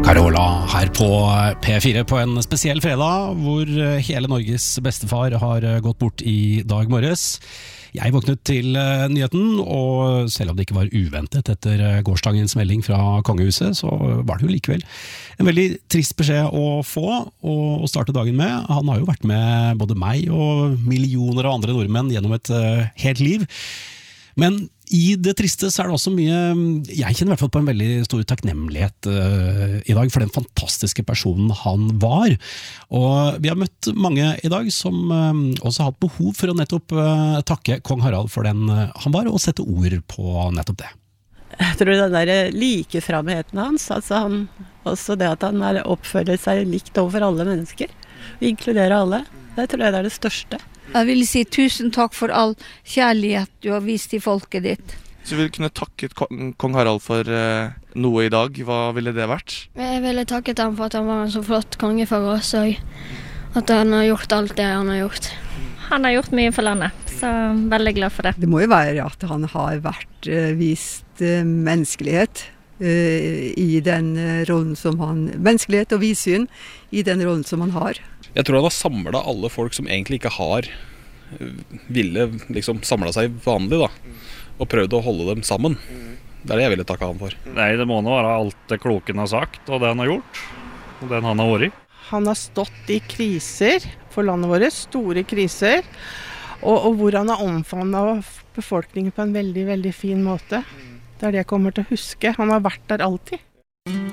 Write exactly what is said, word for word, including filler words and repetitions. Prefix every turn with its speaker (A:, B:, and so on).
A: Carola her på P fire på en spesiell fredag, hvor hele Norges bestefar har gått bort i dag morges. Jeg våknet til nyheten, og selv om det ikke var uventet etter gårsdagens melding fra kongehuset, så var det jo likevel en veldig trist beskjed å få og starte dagen med. Han har jo vært med både meg og millioner av andre nordmenn gjennom et helt liv. Men i det triste så er det også mye, jeg kjenner i hvert fall på en veldig stor takknemlighet uh, i dag for den fantastiske personen han var. Og vi har møtt mange i dag som uh, også har hatt behov for å nettopp uh, takke kong Harald for den uh, han var, og sette ord på nettopp det.
B: Jeg tror den der likeframheten hans, altså han, også det at han er, oppfører seg likt over alle mennesker, inkluderer alle, det tror jeg det er det største.
C: Jeg vil si tusen takk for all kjærlighet du har vist til folket ditt.
D: Så vil du kunne takket kong Harald for uh, noe i dag. Hva ville det vært?
E: Jeg ville takket ham for at han var en så flott konge for oss, og at han har gjort alt det han har gjort.
F: Han har gjort mye for landet, så jeg er veldig glad for det.
G: Det må jo være at han har vært uh, vist uh, menneskelighet uh, i den uh, rollen som han, menneskelighet og vidsyn i den rollen som han har.
H: Jeg tror han har samlet alle folk som egentlig ikke har ville liksom samlet seg vanlig da, og prøvd å holde dem sammen. Det er det jeg ville takke han for.
I: Nei, det må nå være alt det kloken har sagt, og det han har gjort, og den han har vært i.
J: Han har stått i kriser for landet vårt, store kriser, og, og hvor han har omfavnet befolkningen på en veldig, veldig fin måte. Det er det jeg kommer til å huske. Han har vært der alltid.